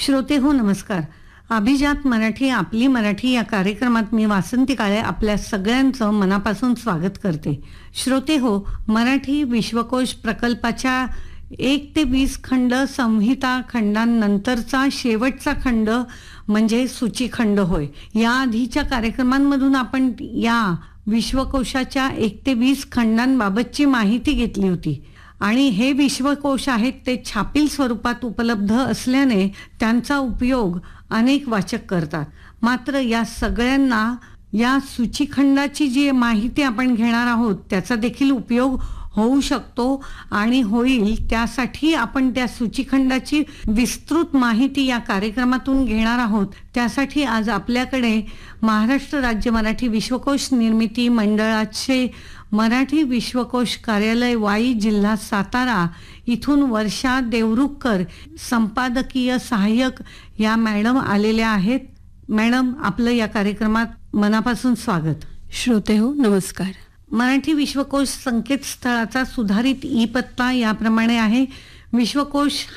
श्रोते हो नमस्कार. अभिजात मराठी आपली मराठी या कार्यक्रमात मी वासंती काळे आपल्या सगळ्यांचं मनापासून स्वागत करते. श्रोते हो, मराठी विश्वकोश प्रकल्पाच्या 1 ते 20 खंड संहिता खंडांनंतरचा शेवटचा खंड म्हणजे सूचीखंड होय. या आधीच्या कार्यक्रमांमधून आपण या विश्वकोशाच्या 1 ते 20 खंडांबाबतची माहिती घेतली होती आणि हे विश्वकोश आहेत ते छापील स्वरूपात उपलब्ध असल्याने त्यांचा उपयोग अनेक वाचक करतात. मात्र या सगळ्यांना या सूचीखंडाची जी माहिती आपण घेणार आहोत त्याचा देखील उपयोग होऊ शकतो आणि होईल. त्यासाठी आपण त्या सूचीखंडाची विस्तृत माहिती या कार्यक्रमातून घेणार आहोत. त्यासाठी आज आपल्याकडे महाराष्ट्र राज्य मराठी विश्वकोश निर्मिती मंडळाचे मराठी विश्वकोश कार्यालय वाई, जिल्हा सातारा इथून वर्षा देवरुखकर संपादकीय सहाय्यक या मॅडम आलेल्या आहेत. मॅडम, आपलं या कार्यक्रमात मनापासून स्वागत. श्रोते हो नमस्कार. मराठी विश्वकोश संकेतस्थळाचा सुधारित ई पत्ता याप्रमाणे आहे: विश्वकोश